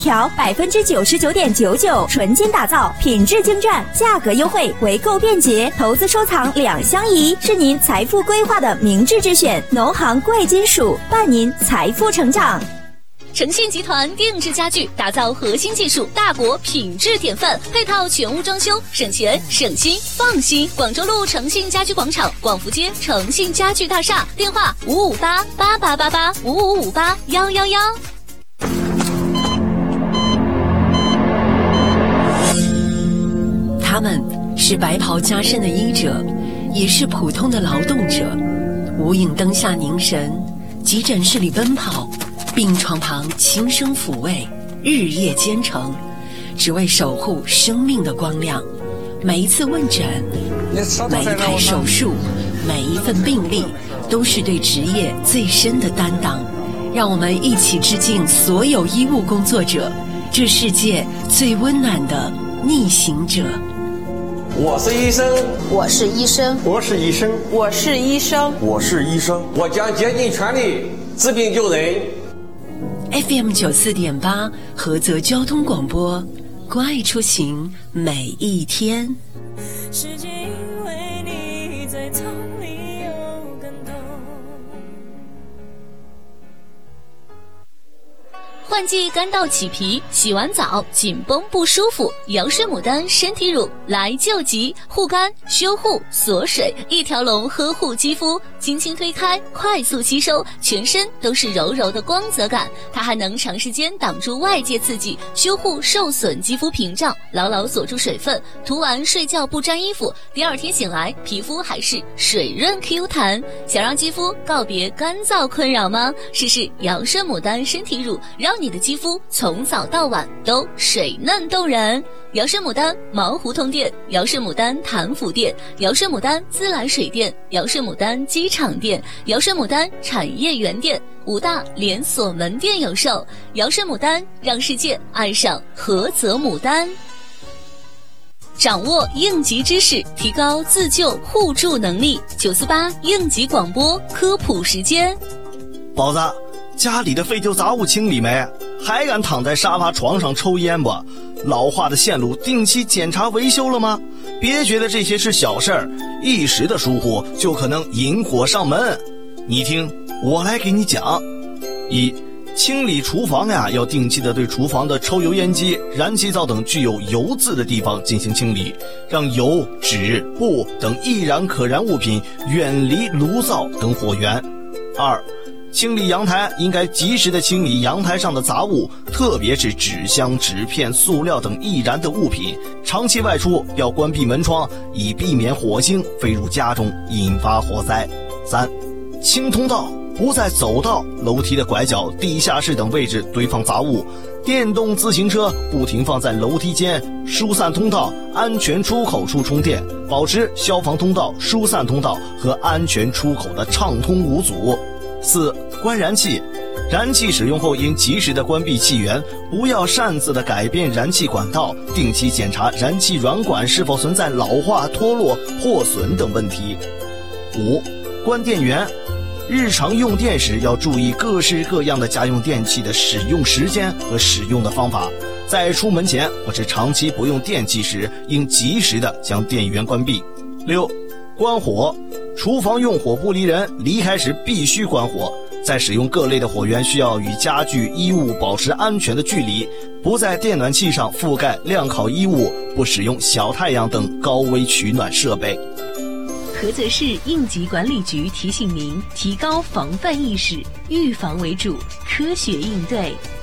调99.99%，纯金打造，品质精湛，价格优惠，维购便捷，投资收藏两相宜，是您财富规划的明智之选。农行贵金属伴您财富成长。 诚信集团定制家具，打造核心技术大国品质典范，配套全屋装修，省钱省心放心。广州路诚信家居广场，广福街诚信家具大厦，电话558888855581111。 他们是白袍加身的医者，也是普通的劳动者，无影灯下凝神，急诊室里奔跑，病床旁轻声抚慰，日夜兼程，只为守护生命的光亮。每一次问诊，每一台手术，每一份病历，都是对职业最深的担当。让我们一起致敬所有医务工作者，这世界最温暖的逆行者。 我是医生， 我是医生， 我是医生， 我是医生， 我是医生，我将竭尽全力治病救人。 FM 94.8菏泽交通广播，关爱出行每一天。 世界因为你在痛里有感动。 换季干燥起皮，洗完澡紧绷不舒服，瑶诗牡丹身体乳来救急，护肝修护锁水，一条龙呵护肌肤，轻轻推开快速吸收，全身都是柔柔的光泽感。它还能长时间挡住外界刺激，修护受损肌肤屏障，牢牢锁住水分，涂完睡觉不沾衣服，第二天醒来皮肤还是水润 Q 弹。想让肌肤告别干燥困扰吗？试试瑶诗牡丹身体乳，让你的肌肤从早到晚都水嫩动人。瑶诗牡丹毛胡同店，瑶诗牡丹潭府店，瑶诗牡丹自来水店，瑶诗牡丹机场店，瑶诗牡丹产业园店，5大连锁门店有售。瑶诗牡丹，让世界爱上菏泽牡丹。掌握应急知识，提高自救互助能力。948应急广播科普时间。 宝子，家里的废旧杂物清理没？还敢躺在沙发床上抽烟不？老化的线路定期检查维修了吗？别觉得这些是小事儿，一时的疏忽就可能引火上门。你听，我来给你讲。一，清理厨房呀，要定期的对厨房的抽油烟机、燃气灶等具有油渍的地方进行清理，让油、纸、布等易燃可燃物品远离炉灶等火源。二，清理阳台应该及时的清理阳台上的杂物，特别是纸箱、纸片、塑料等易燃的物品。长期外出要关闭门窗，以避免火星飞入家中，引发火灾。三，清通道，不在走道、楼梯的拐角、地下室等位置堆放杂物。电动自行车不停放在楼梯间、疏散通道、安全出口处充电，保持消防通道、疏散通道和安全出口的畅通无阻。四，关燃气，燃气使用后应及时的关闭气源，不要擅自的改变燃气管道，定期检查燃气软管是否存在老化、脱落、破损等问题。五，关电源，日常用电时要注意各式各样的家用电器的使用时间和使用的方法，在出门前或是长期不用电器时，应及时的将电源关闭。六，关火，厨房用火不离人，离开时必须关火。在使用各类的火源，需要与家具、衣物保持安全的距离，不在电暖器上覆盖晾烤衣物，不使用小太阳等高危取暖设备。 菏泽市应急管理局提醒您：提高防范意识，预防为主，科学应对。